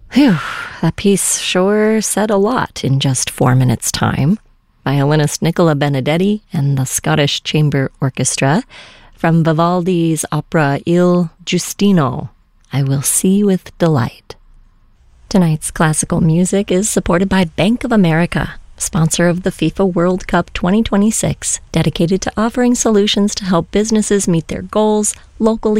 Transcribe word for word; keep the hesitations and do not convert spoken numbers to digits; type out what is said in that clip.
Phew, that piece sure said a lot in just four minutes' time. Violinist Nicola Benedetti and the Scottish Chamber Orchestra from Vivaldi's opera Il Giustino, I Will See with Delight. Tonight's classical music is supported by Bank of America, sponsor of the FIFA World Cup twenty twenty-six, dedicated to offering solutions to help businesses meet their goals locally